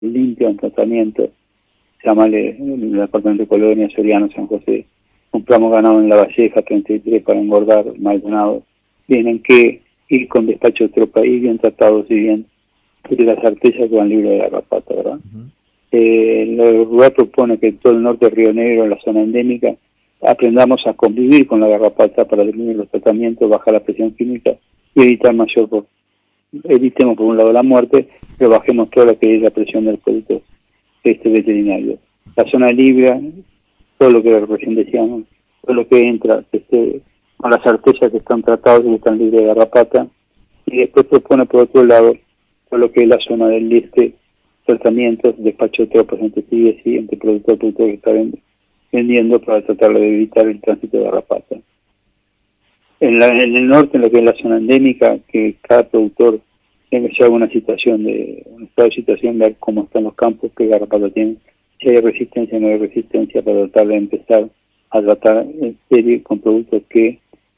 limpio en tratamiento, llámale el departamento de Colonia, Soriano, San José, compramos ganado en La Valleja, 33 para engordar, Maldonado, tienen que ir con despacho de tropa, ir bien tratados y bien, de las arterias que van libres de garrapata, ¿verdad? Lo rural propone que todo el norte de Río Negro, en la zona endémica, aprendamos a convivir con la garrapata para disminuir los tratamientos, bajar la presión química y evitar evitemos por un lado la muerte, pero bajemos toda lo que es la presión del producto veterinario. La zona libre, todo lo que recién decíamos, todo lo que entra, con las arterias que están tratadas y que están libres de garrapata, y después propone por otro lado todo lo que es la zona del este, tratamientos, despacho de tropas entre pibes y entre productor que está vendiendo para tratar de evitar el tránsito de garrapata. En el norte, en lo que es la zona endémica, que cada productor tiene que llevar un estado de situación, ver cómo están los campos, qué garrapata tienen, si hay resistencia o no hay resistencia, para tratar de empezar a tratar en serie con productos que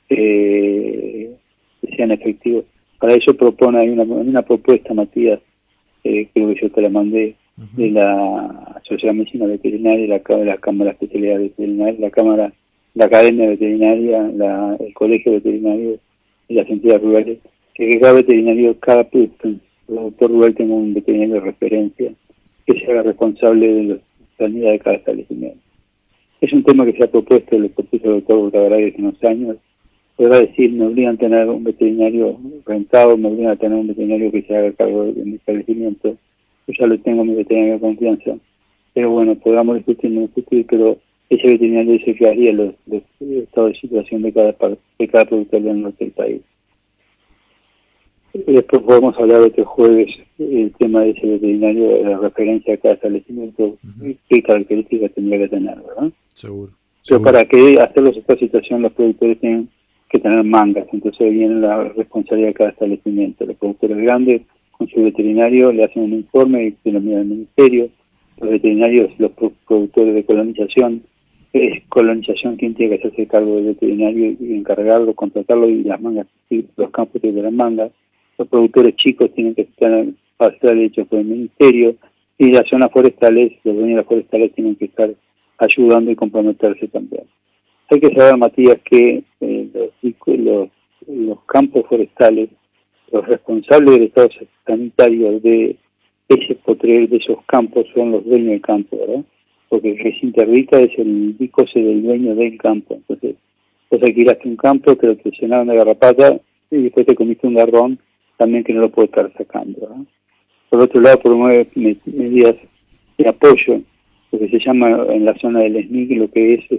sean efectivos. Para eso hay una propuesta, Matías, creo que yo te la mandé, de la Sociedad de Medicina Veterinaria, de la Cámara de Especialidad Veterinaria, la Academia Veterinaria, el Colegio Veterinario y las entidades rurales, que cada productor rural tenga un veterinario de referencia que se haga responsable de la sanidad de cada establecimiento. Es un tema que se ha propuesto, lo propuso el doctor Botagaray hace unos años. Podrá decir, me obligan a tener un veterinario rentado, me obligan a tener un veterinario que se haga cargo de mi establecimiento. Yo ya lo tengo, mi veterinario de confianza. Pero bueno, podamos discutir, pero ese veterinario se fijaría los estados de situación de cada productor del norte del país. Después podemos hablar otro jueves el tema de ese veterinario, de la referencia a cada establecimiento, qué características tendría que tener, ¿verdad? Seguro. Pero para que hacerlos esta situación, los productores tienen que tener mangas, entonces viene la responsabilidad de cada establecimiento. Los productores grandes, con su veterinario, le hacen un informe y se lo envían al ministerio. Los veterinarios, los productores de colonización, es colonización quien tiene que hacerse cargo del veterinario y encargarlo, contratarlo, y las mangas, y los campos de las mangas. Los productores chicos tienen que estar parciales hechos por el ministerio, y las zonas forestales, los dueños de las forestales tienen que estar ayudando y comprometerse también. Hay que saber, Matías, que los campos forestales, los responsables del estado sanitario de ese potrero, de esos campos, son los dueños del campo, ¿verdad? Porque el que se interdita es el bicose del dueño del campo. Entonces, vos alquilaste un campo, te lo presionaron de garrapata y después te comiste un garrón también que no lo puedo estar sacando, ¿verdad? Por otro lado, promueve medidas de apoyo, lo que se llama en la zona del SNIC, lo que es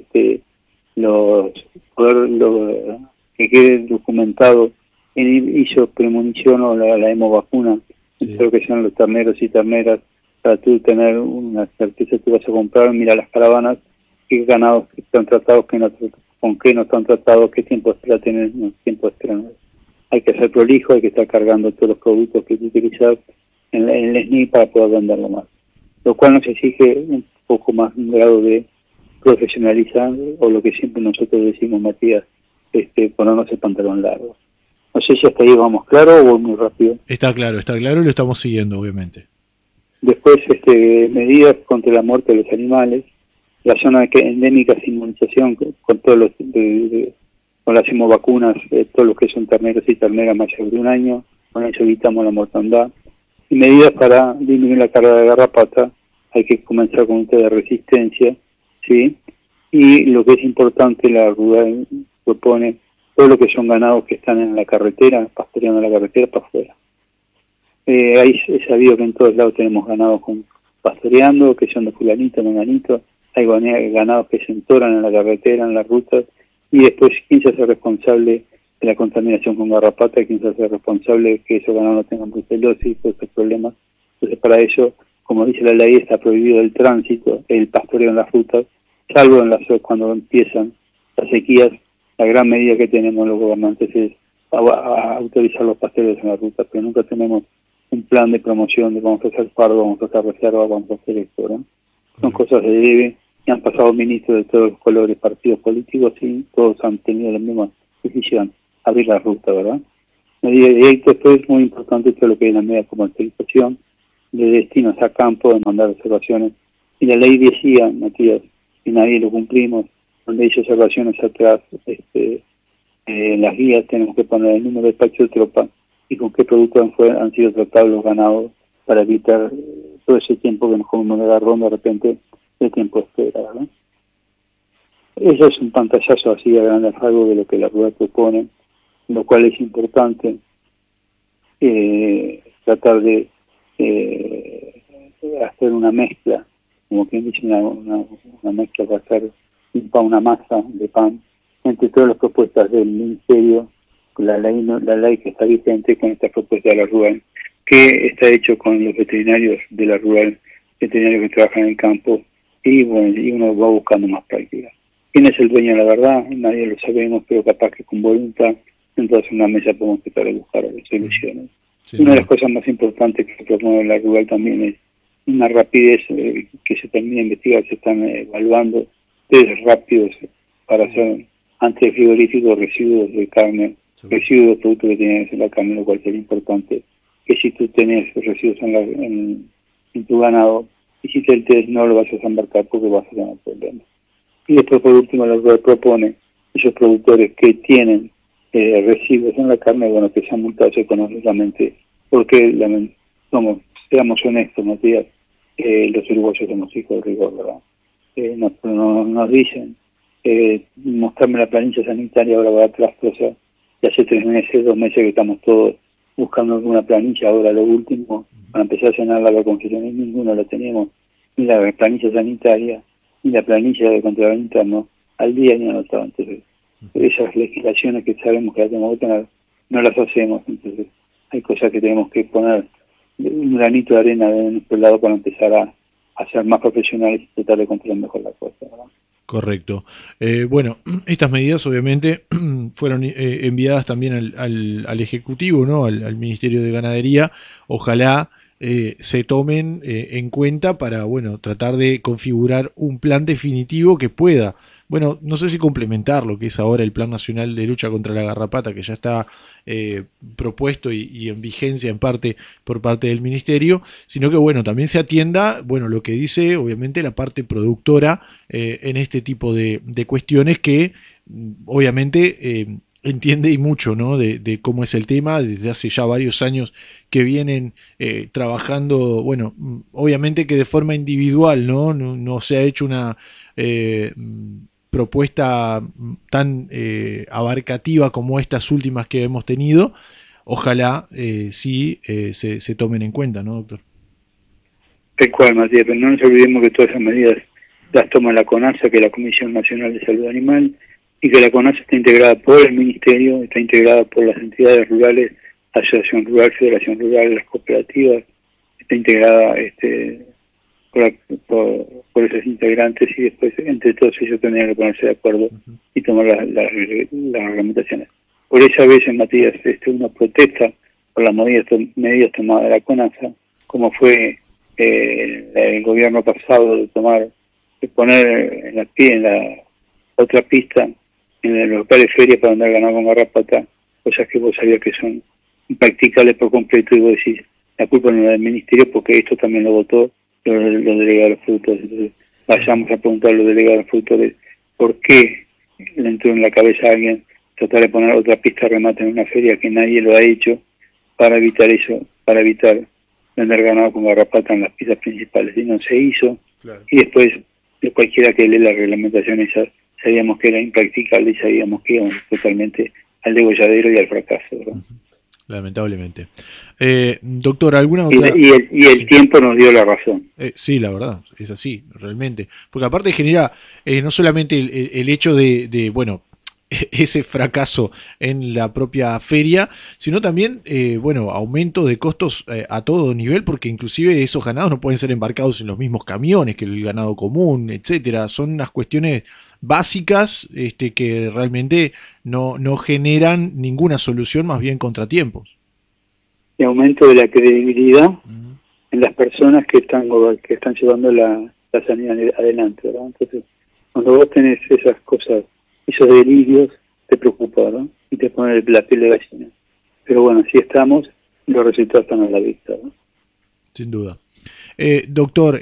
que quede documentado en ISO premonición o la hemovacuna, creo que son los terneros y terneras, para tú tener una certeza. Tú vas a comprar, mira las caravanas, qué ganados están tratados, con qué no están tratados, qué tiempo de espera tienen, tiempo de espera no. Hay que ser prolijo, hay que estar cargando todos los productos que tú utilizas en el SNI para poder venderlo más, lo cual nos exige un poco más un grado de profesionalizar, o lo que siempre nosotros decimos, Matías, ponernos el pantalón largo. No sé si hasta ahí vamos claro o voy muy rápido. Está claro y lo estamos siguiendo, obviamente. Después, medidas contra la muerte de los animales, la zona endémica sin inmunización con todos los con las hemovacunas, todos los que son terneros y terneras mayores de un año, con eso evitamos la mortandad. Y medidas para disminuir la carga de garrapata, hay que comenzar con un test de resistencia, ¿sí? Y lo que es importante, la rural propone todo lo que son ganados que están en la carretera, pastoreando la carretera para afuera. Ahí es sabido que en todos lados tenemos ganados pastoreando, que son de fulanito, menganito, hay ganados que se entoran en la carretera, en las rutas, y después quién se hace responsable de la contaminación con garrapata, quién se hace responsable de que esos ganados no tengan brucelosis y todos esos problemas. Entonces, para eso, como dice la ley, está prohibido el tránsito, el pastoreo en las rutas, salvo cuando empiezan las sequías. La gran medida que tenemos los gobernantes es autorizar los pastoreos en las rutas, pero nunca tenemos un plan de promoción de vamos a hacer pardo, vamos a hacer reserva, vamos a hacer esto, ¿no? Son cosas de debe, y han pasado ministros de todos los colores, partidos políticos, y todos han tenido la misma decisión, abrir la ruta, ¿verdad? Y esto es muy importante, todo lo que es la media comercialización, de destinos a campo, de mandar observaciones. Y la ley decía, Matías, y nadie lo cumplimos, donde dice observaciones atrás, en las guías tenemos que poner el número de despacho de tropa y con qué productos han sido tratados los ganados para evitar todo ese tiempo que nos comemos de agarrón de repente de tiempo de espera, ¿verdad? Eso es un pantallazo así a grandes rasgos de lo que la rueda propone, lo cual es importante tratar de hacer una mezcla, como quien dice, una mezcla para hacer una masa de pan entre todas las propuestas del Ministerio, la ley que está vigente con esta propuesta de la rural, que está hecho con los veterinarios de la rural, veterinarios que trabajan en el campo, y bueno, y uno va buscando más práctica. ¿Quién es el dueño de la verdad? Nadie lo sabemos, pero capaz que con voluntad, entonces en una mesa podemos empezar a buscar soluciones. Sí, una de las cosas más importantes que propone la rural también es una rapidez que se termina de investigar, se están evaluando test rápidos para hacer antes frigoríficos residuos de carne, residuos de productos que tienes en la carne, lo cual sería importante que si tú tenés residuos en tu ganado, hiciste el test, no lo vas a desembarcar porque vas a tener problemas. Y después, por último, la rural propone esos productores que tienen residuos en la carne, bueno, que sean multados económicamente, porque seamos honestos, Matías, los uruguayos somos hijos de rigor, ¿verdad? Nos dicen, mostrarme la planilla sanitaria, ahora va atrás cosas, y hace 3 meses, 2 meses que estamos todos buscando alguna planilla, ahora lo último, para empezar a llenarla la confesión, y ninguno la tenemos, ni la planilla sanitaria, ni la planilla de control interno, al día ni anotado. Entonces, esas legislaciones que sabemos que las tenemos que tener, no las hacemos. Entonces, hay cosas que tenemos que poner un granito de arena de nuestro lado para empezar a ser más profesionales y tratar de controlar mejor la cosa, ¿verdad? Correcto. Bueno, estas medidas obviamente fueron enviadas también al Ejecutivo, ¿no? Al Ministerio de Ganadería. Ojalá se tomen en cuenta para, bueno, tratar de configurar un plan definitivo que pueda, bueno, no sé si complementar lo que es ahora el Plan Nacional de Lucha contra la Garrapata, que ya está propuesto y en vigencia en parte por parte del Ministerio, sino que, bueno, también se atienda, bueno, lo que dice obviamente la parte productora en este tipo de cuestiones que obviamente entiende y mucho, ¿no? De cómo es el tema, desde hace ya varios años que vienen trabajando, bueno, obviamente que de forma individual, no se ha hecho una propuesta tan abarcativa como estas últimas que hemos tenido. Ojalá sí se tomen en cuenta, ¿no, doctor? Tal cual, Matías, pero no nos olvidemos que todas esas medidas las toma la CONASA, que es la Comisión Nacional de Salud Animal, y que la CONASA está integrada por el Ministerio, está integrada por las entidades rurales, Asociación Rural, Federación Rural, las cooperativas, está integrada por esos integrantes, y después entre todos ellos tendrían que ponerse de acuerdo y tomar las reglamentaciones. Por eso a veces, Matías, uno protesta por las medidas tomadas de la CONASA, como fue el gobierno pasado de poner en la otra pista, en los locales ferias para andar ganado con garrapata, cosas que vos sabías que son impracticables por completo, y vos decís, la culpa no es del Ministerio porque esto también lo votó los delegados de los productores. Entonces, vayamos a preguntar a los delegados de los productores por qué le entró en la cabeza a alguien tratar de poner otra pista de remate en una feria que nadie lo ha hecho para evitar eso, para evitar vender ganado con garrapata en las pistas principales, y no se hizo. Claro. Y después, de cualquiera que lee la reglamentación esa, sabíamos que era impracticable y sabíamos que íbamos totalmente al degolladero y al fracaso, ¿verdad? Lamentablemente. Doctor, ¿alguna otra? Y el tiempo nos dio la razón. Sí, la verdad, es así, realmente. Porque aparte genera no solamente el hecho de, bueno, ese fracaso en la propia feria, sino también, bueno, aumento de costos a todo nivel, porque inclusive esos ganados no pueden ser embarcados en los mismos camiones que el ganado común, etcétera. Son unas cuestiones básicas que realmente no generan ninguna solución, más bien contratiempos. Y aumento de la credibilidad en las personas que están llevando la sanidad adelante, ¿verdad? Entonces, cuando vos tenés esas cosas, esos delirios, te preocupa, ¿no? Y te pone la piel de gallina. Pero bueno, así estamos, y los resultados están a la vista, ¿no? Sin duda. Doctor,